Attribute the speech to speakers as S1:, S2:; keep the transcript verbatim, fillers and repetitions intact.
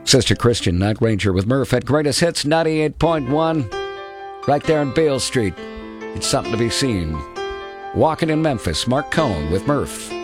S1: Sister Christian, Night Ranger with Murph at Greatest Hits ninety-eight point one. Right there on Beale Street. It's something to be seen. Walking in Memphis, Mark Cohn with Murph.